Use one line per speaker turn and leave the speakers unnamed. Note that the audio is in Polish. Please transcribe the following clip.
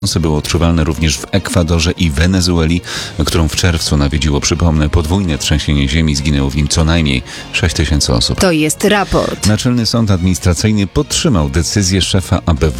Było odczuwalne również w Ekwadorze i Wenezueli, którą w czerwcu nawiedziło, przypomnę, podwójne trzęsienie ziemi. Zginęło w nim co najmniej 6 000 osób.
To jest raport.
Naczelny Sąd Administracyjny podtrzymał decyzję szefa ABW